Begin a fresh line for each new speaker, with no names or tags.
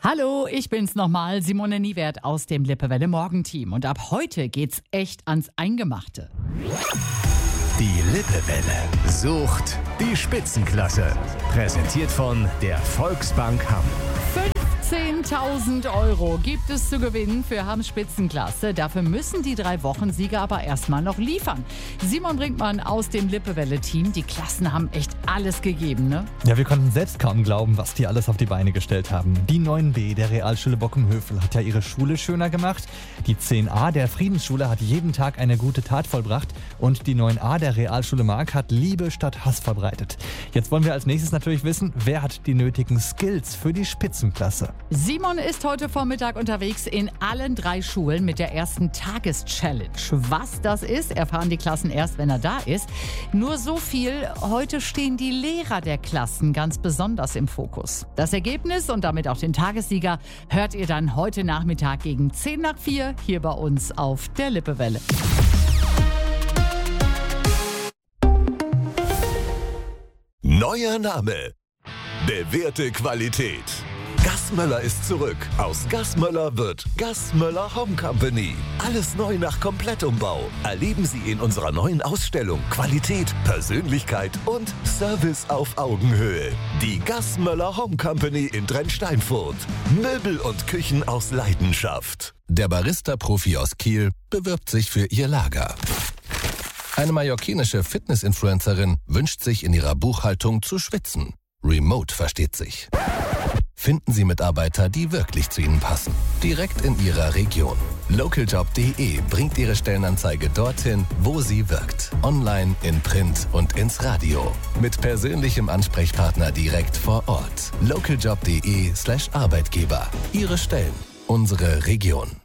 Hallo, ich bin's nochmal, Simone Niewert aus dem Lippewelle Morgenteam. Und ab heute geht's echt ans Eingemachte.
Die Lippewelle sucht die Spitzenklasse. Präsentiert von der Volksbank Hamm.
10.000 € gibt es zu gewinnen für Hamms Spitzenklasse. Dafür müssen die 3-Wochen-Sieger aber erstmal noch liefern. Simon Brinkmann aus dem Lippewelle-Team. Die Klassen haben echt alles gegeben, ne?
Ja, wir konnten selbst kaum glauben, was die alles auf die Beine gestellt haben. Die 9b der Realschule Bockum-Hövel hat ja ihre Schule schöner gemacht. Die 10a der Friedensschule hat jeden Tag eine gute Tat vollbracht. Und die 9a der Realschule Mark hat Liebe statt Hass verbreitet. Jetzt wollen wir als nächstes natürlich wissen, wer hat die nötigen Skills für die Spitzenklasse?
Simon ist heute Vormittag unterwegs in allen 3 Schulen mit der ersten Tageschallenge. Was das ist, erfahren die Klassen erst, wenn er da ist. Nur so viel, heute stehen die Lehrer der Klassen ganz besonders im Fokus. Das Ergebnis und damit auch den Tagessieger hört ihr dann heute Nachmittag gegen 3:10 hier bei uns auf der Lippewelle.
Neuer Name. Bewährte Qualität. Gassmöller ist zurück. Aus Gassmöller wird Gassmöller Home Company. Alles neu nach Komplettumbau. Erleben Sie in unserer neuen Ausstellung Qualität, Persönlichkeit und Service auf Augenhöhe. Die Gassmöller Home Company in Drensteinfurt. Möbel und Küchen aus Leidenschaft.
Der Barista-Profi aus Kiel bewirbt sich für ihr Lager. Eine mallorquinische Fitness-Influencerin wünscht sich in ihrer Buchhaltung zu schwitzen. Remote versteht sich. Finden Sie Mitarbeiter, die wirklich zu Ihnen passen. Direkt in Ihrer Region. Localjobs.de bringt Ihre Stellenanzeige dorthin, wo sie wirkt. Online, in Print und ins Radio. Mit persönlichem Ansprechpartner direkt vor Ort. Localjobs.de/Arbeitgeber. Ihre Stellen, unsere Region.